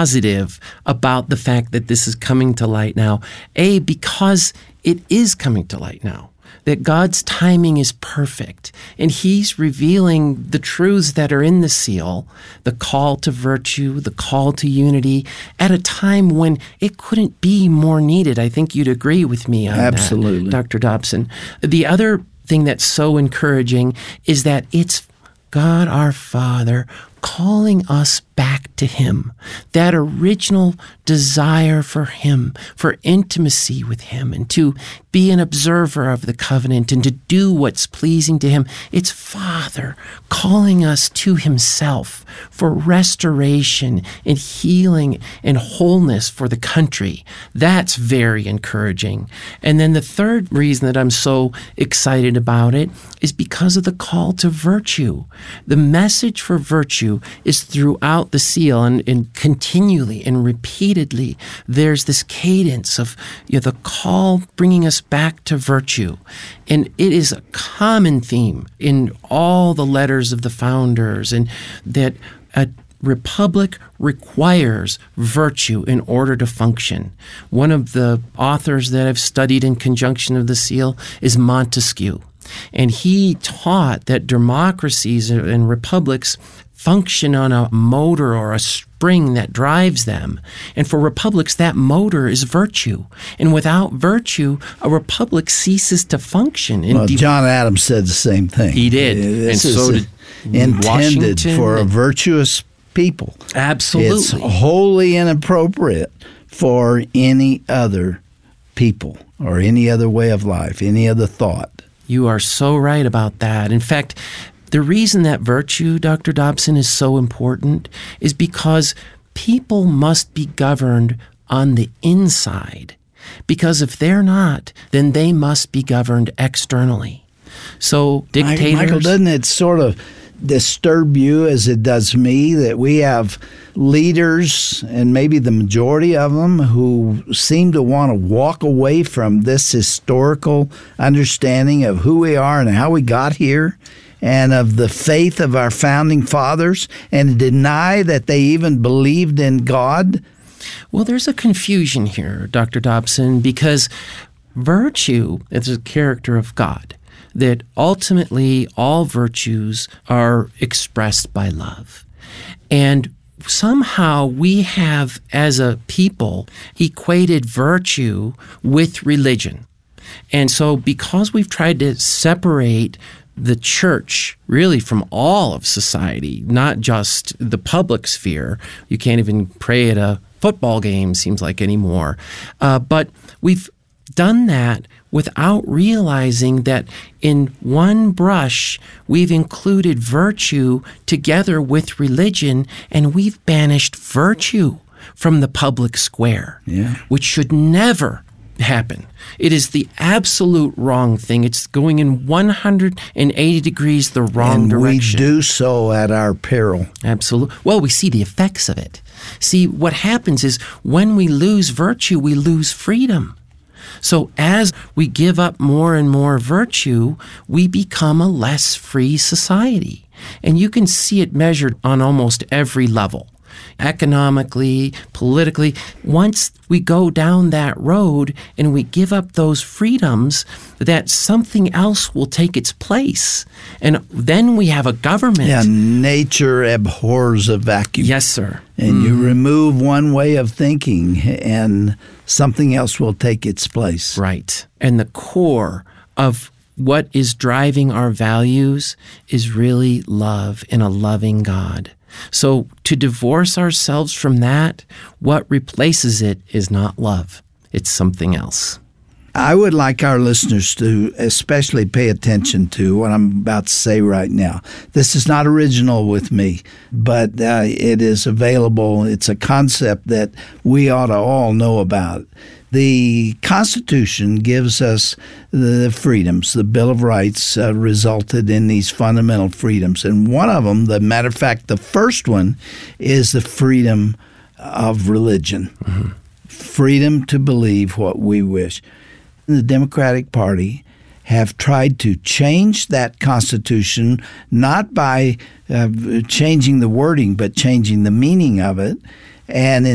positive about the fact that this is coming to light now. Because it is coming to light now. That God's timing is perfect, and He's revealing the truths that are in the seal, the call to virtue, the call to unity, at a time when it couldn't be more needed. I think you'd agree with me on Absolutely. that, Dr. Dobson. The other thing that's so encouraging is that it's God our Father calling us back to Him, that original desire for Him, for intimacy with Him, and to be an observer of the covenant and to do what's pleasing to Him. It's Father calling us to Himself for restoration and healing and wholeness for the country. That's very encouraging. And then the third reason that I'm so excited about it is because of the call to virtue. The message for virtue is throughout the seal, and continually and repeatedly there's this cadence of the call bringing us back to virtue. And it is a common theme in all the letters of the founders, and that a republic requires virtue in order to function. One of the authors that I've studied in conjunction of the seal is Montesquieu. And he taught that democracies and republics function on a motor or a spring that drives them. And for republics, that motor is virtue. And without virtue, a republic ceases to function. Well, John Adams said the same thing. He did. This and so did intended Washington for a virtuous people. Absolutely. It's wholly inappropriate for any other people or any other way of life, any other thought. You are so right about that. In fact, the reason that virtue, Dr. Dobson, is so important is because people must be governed on the inside. Because if they're not, then they must be governed externally. So dictators... Michael, doesn't it sort of disturb you as it does me that we have leaders, and maybe the majority of them, who seem to want to walk away from this historical understanding of who we are and how we got here and of the faith of our founding fathers, and deny that they even believed in God? Well, there's a confusion here, Dr. Dobson, because virtue is a character of God, that ultimately all virtues are expressed by love. And somehow we have, as a people, equated virtue with religion. And so because we've tried to separate the church really from all of society, not just the public sphere, you can't even pray at a football game, seems like, anymore. But we've done that without realizing that in one brush we've included virtue together with religion, and we've banished virtue from the public square, which should never happen. It is the absolute wrong thing. It's going in 180 degrees the wrong direction. And we do so at our peril. Absolutely. Well, we see the effects of it. See, what happens is when we lose virtue, we lose freedom. So as we give up more and more virtue, we become a less free society. And you can see it measured on almost every level. Economically, politically, once we go down that road and we give up those freedoms, that something else will take its place. And then we have a government. Yeah, nature abhors a vacuum. Yes, sir. And you remove one way of thinking and something else will take its place. Right. And the core of what is driving our values is really love and a loving God. So to divorce ourselves from that, what replaces it is not love. It's something else. I would like our listeners to especially pay attention to what I'm about to say right now. This is not original with me, but it is available. It's a concept that we ought to all know about. The Constitution gives us the freedoms. The Bill of Rights resulted in these fundamental freedoms. And one of them, the matter of fact, the first one, is the freedom of religion. Mm-hmm. Freedom to believe what we wish. The Democratic Party have tried to change that Constitution, not by changing the wording, but changing the meaning of it. And